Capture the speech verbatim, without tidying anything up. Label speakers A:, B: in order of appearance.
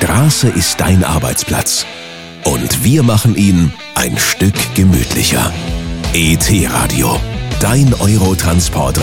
A: Straße ist dein Arbeitsplatz. Und wir machen ihn ein Stück gemütlicher. E T-Radio, dein Eurotransport